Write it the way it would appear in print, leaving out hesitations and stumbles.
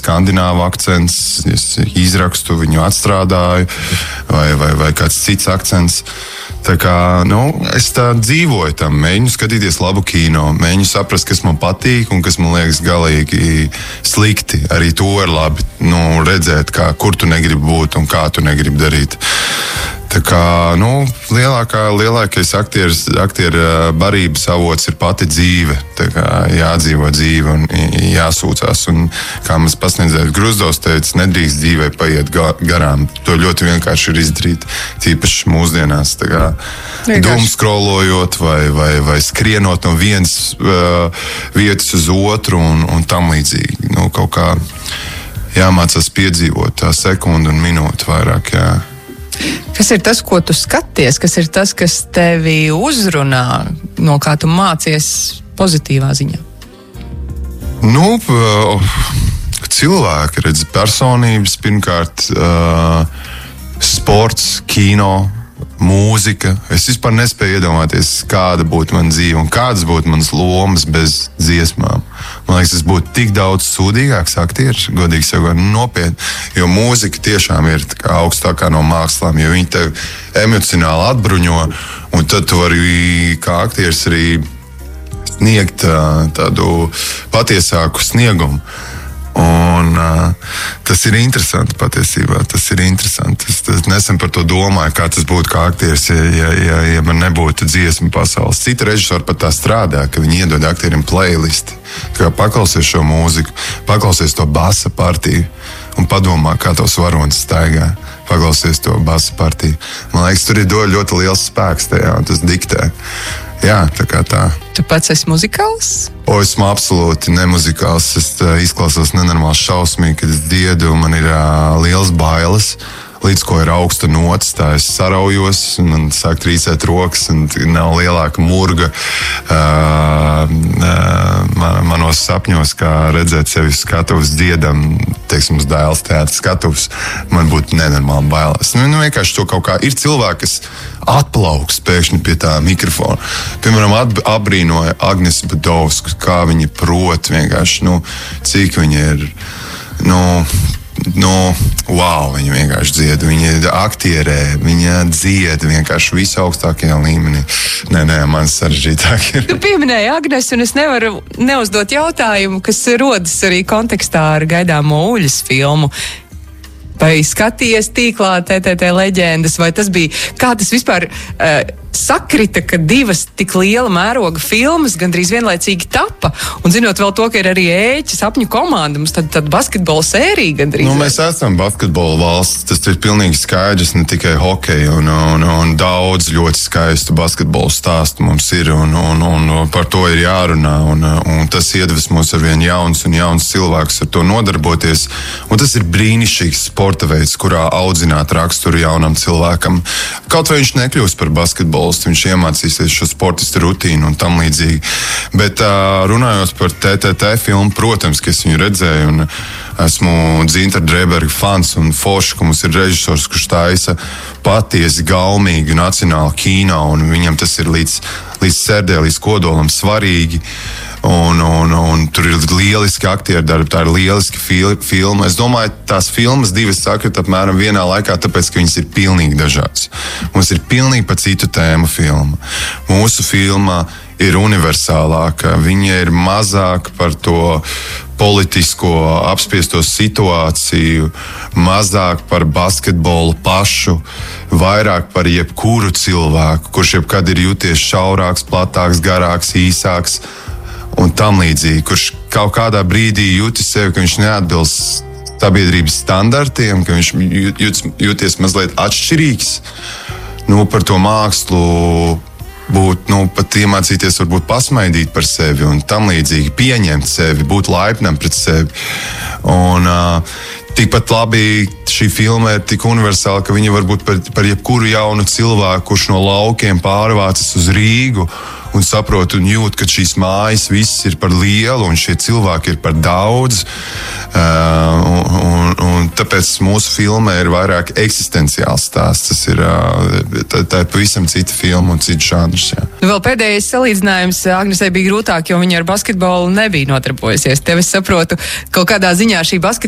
skandināvu akcents, es izrakstu, viņu atstrādāju, vai kāds cits akcents. Tā kā, es tā dzīvoju tam, mēģinu skatīties labu kino, mēģinu saprast, kas man patīk un kas man liekas galīgi slikti. Arī to ir labi, redzēt, kur tu negribi būt un kā tu negribi darīt. Tā kā, lielākais aktieru barības avots ir pati dzīve. Tā kā jādzīvo dzīve un jāsūcās. Un, kā mums pasniedzējs Gruzdovs teica, nedrīkst dzīvē paiet garām. To ļoti vienkārši ir izdarīt, tīpaši mūsdienās. Tā kā doomscrollojot vai skrienot no vienas vietas uz otru un tam līdzīgi. Kaut kā jāmācās piedzīvot tā sekundu un minūti vairāk, jā. Kas ir tas, ko tu skaties? Kas ir tas, kas tevi uzrunā, no kā tu mācies pozitīvā ziņā? Cilvēki, redz, personības, pirmkārt, sports, kino, mūzika. Es vispār nespēju iedomāties, kāda būtu mana dzīve un kādas būtu manas lomas bez dziesmām. Man liekas, es būtu tik daudz sūdīgāks aktieris, godīgi sakot, nopietni, jo mūzika tiešām ir augstākā no mākslām, jo viņi tev emocionāli atbruņo, un tad tu vari kā aktieris arī sniegt tādu patiesāku sniegumu. Un tas ir interesanti patiesībā, tas ir interesanti. Es nesen par to domāju, kā tas būtu kā aktieris, ja man nebūtu dziesmu pasaules. Citi režisori pat tā strādā, ka viņi iedod aktierim playlisti. Kā paklausies šo mūziku, paklausies to basa partiju un padomā, kā tavs varonis staigā. Paklausies to basa partiju. Man liekas, tur ir ļoti liels spēks tajā, un tas diktē. Jā, tā kā tā. Tu pats esi muzikāls? Esmu absolūti nemuzikāls. Es izklausos nenormāli šausmīgi, kad es dziedu, man ir liels bailes. Līdz ko ir augsta nots, tā es saraujos, man sāk trīsēt rokas, un nav lielāka murga manos sapņos, kā redzēt sevi skatuves dziedam, teiksim, uz Dailes teātra skatuves. Man būtu nenormāli bailēs. Vienkārši to kaut kā ir cilvēki, kas atplauks pēkšņi pie tā mikrofona. Piemēram, abrīnoja Agnes Badovsku, kā viņa prot vienkārši, cik viņa ir, wow, viņa vienkārši dzied, viņa aktierē, viņa dzied vienkārši visaugstākajā līmenī. Nē, man sarežģītāk ir. Tu pieminēji Agnes, un es nevaru neuzdot jautājumu, kas rodas arī kontekstā ar gaidāmo Uļas filmu. Vai skaties tīklā TTT leģendas, vai tas bija, kā tas vispār sakrita, ka divas tik liela mēroga filmas gandrīz vienlaicīgi tapa, un zinot vēl to, ka ir arī Ēķa sapņu komanda, mums tad basketbola sērija gandrīz. Mēs esam basketbola valsts, tas ir pilnīgi skaidrs, ne tikai hokeja, un daudz ļoti skaistu basketbola stāstu mums ir, un par to ir jārunā, un tas iedvesmos ar vien jauns cilvēks ar to nodarboties, un tas ir brīnišķīgs sporta veids, kurā audzināt raksturu jaunam cilvēkam. Kaut vai viņš nekļūst par basketbolu, viņš iemācīsies šo sportistu rutīnu un tam līdzīgi. Bet runājot par TTT filmu, protams, ka es viņu redzēju un esmu Dzintra Dreberga fans un forši, ka mums ir režisors, kurš taisa patiesi gaumīgu nacionālu kino un viņam tas ir līdz sērdē, līdz kodolam svarīgi. Un tur ir lieliski aktieru darbi, tā ir lieliski filma. Es domāju, tās filmas divas sakrit apmēram vienā laikā, tāpēc, ka viņas ir pilnīgi dažādas. Mums ir pilnīgi pa citu tēmu filma. Mūsu filma ir universālāka, viņa ir mazāk par to politisko apspiesto situāciju, mazāk par basketbolu pašu, vairāk par jebkuru cilvēku, kurš jebkad ir jūties šaurāks, platāks, garāks, īsāks un tam līdzīgi, kurš kaut kādā brīdī jūtas sevi, ka viņš neatbilst sabiedrības standartiem, ka viņš jūties mazliet atšķirīgs. Par to mākslu būt, pat iemācīties varbūt pasmaidīt par sevi un tam līdzīgi, pieņemt sevi, būt laipnam pret sevi. Un tikpat labi šī filma ir tik universāla, ka viņa var būt par jebkuru jaunu cilvēku, kurš no laukiem pārvācas uz Rīgu un saprot un jūt, ka šīs mājas viss ir par lielu un šie cilvēki ir par daudz. Un tāpēc mūsu filmē ir vairāk eksistenciāls stāsts. Tas ir, tā ir pavisam cita filma un cita žanrs. Vēl pēdējais salīdzinājums Agnesei bija grūtāk, jo viņa ar basketbolu nebija nodarbojusies. Tev es saprotu, kaut kādā ziņā šī